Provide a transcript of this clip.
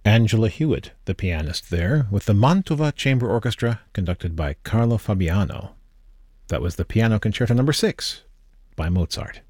Angela Hewitt, the pianist there, with the Mantova Chamber Orchestra conducted by Carlo Fabiano. That was the Piano Concerto No. 6 by Mozart.